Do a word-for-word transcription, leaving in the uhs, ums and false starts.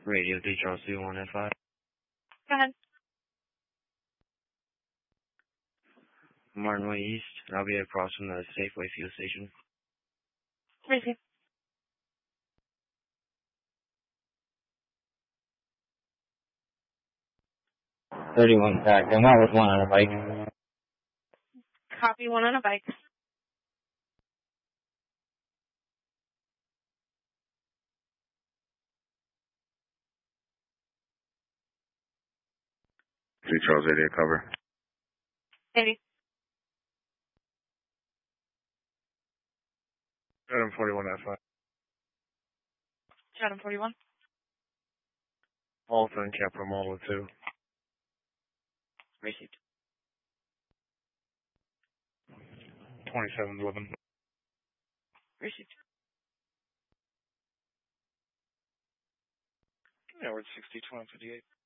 Radio D Charles C one F five. Go ahead. Martin Way East. I'll be across from the Safeway fuel station. Receive. thirty-one pack. I'm out with one on a bike. Copy, one on a bike. D Charles eighty, cover. eighty. Adam forty-one F five. Adam forty-one. Alton, Capital Mall two. Received. twenty-seven eleven. Received. Yeah, we're at sixty, twenty, fifty-eight.